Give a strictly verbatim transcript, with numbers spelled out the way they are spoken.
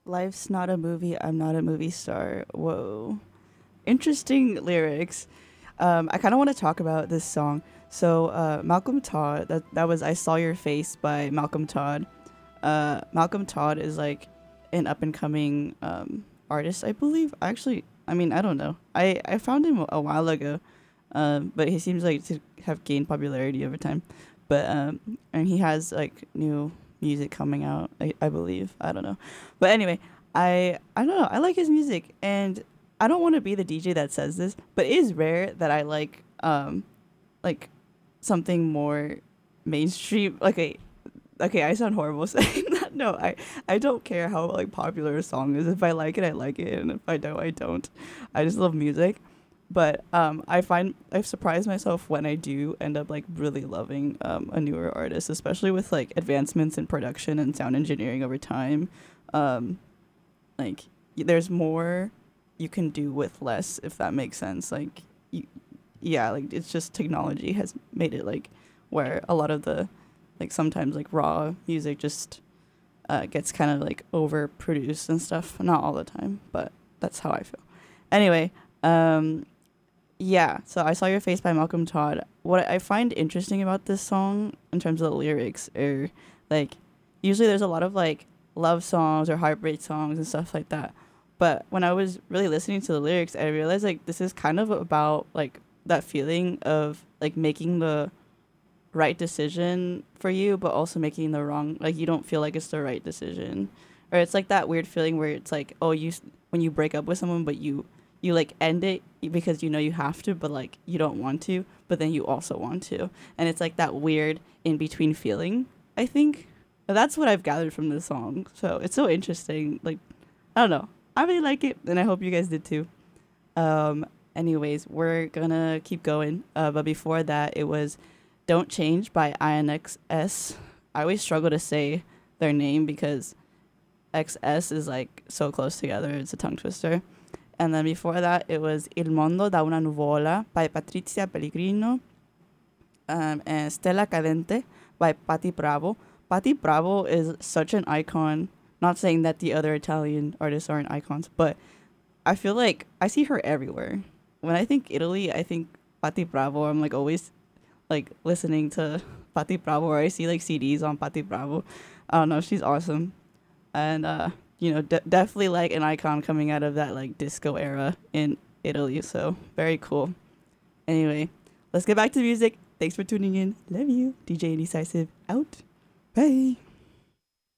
Life's not a movie. I'm not a movie star. Whoa. Interesting lyrics. Um, I kind of want to talk about this song. So, uh, Malcolm Todd, that, that was I Saw Your Face by Malcolm Todd. Uh, Malcolm Todd is like an up and coming um, artist, I believe. Actually, I mean, I don't know. I, I found him a while ago, um, but he seems like to have gained popularity over time. But um, and he has like new music coming out, I, I believe. I don't know. But anyway, I I don't know. I like his music, and I don't want to be the D J that says this, but it is rare that I like um like something more mainstream. Like a okay, I sound horrible saying that. No, I I don't care how like popular a song is. If I like it, I like it, and if I don't, I don't. I just love music. But um, I find I've surprised myself when I do end up like really loving um, a newer artist, especially with like advancements in production and sound engineering over time. Um, like y- there's more you can do with less, if that makes sense. Like you, yeah, like it's just technology has made it like where a lot of the like sometimes like raw music just uh, gets kind of like overproduced and stuff. Not all the time, but that's how I feel. Anyway, um, yeah, so I Saw Your Face by Malcolm Todd. What I find interesting about this song in terms of the lyrics are like usually there's a lot of like love songs or heartbreak songs and stuff like that. But when I was really listening to the lyrics, I realized like this is kind of about like that feeling of like making the right decision for you, but also making the wrong, like you don't feel like it's the right decision, or it's like that weird feeling where it's like, oh, you s- when you break up with someone, but you you like end it because you know you have to, but like you don't want to, but then you also want to, and it's like that weird in between feeling. I think that's what I've gathered from this song. So it's so interesting. Like I don't know, I really like it, and I hope you guys did too. Um, anyways, we're gonna keep going. Uh, but before that, it was "Don't Change" by I N X S. I always struggle to say their name because X S is like so close together. It's a tongue twister. And then before that, it was "Il mondo da una nuvola" by Patrizia Pellegrino, um, and "Stella Cadente" by Patti Bravo. Patti Bravo is such an icon. Not saying that the other Italian artists aren't icons, but I feel like I see her everywhere. When I think Italy, I think Patti Bravo. I'm like always like listening to Patti Bravo, or I see like C Ds on Patti Bravo. I don't know, she's awesome, and uh, you know, de- definitely like an icon coming out of that like disco era in Italy. So very cool. Anyway, let's get back to music. Thanks for tuning in. Love you, D J Indecisive. Out. Bye.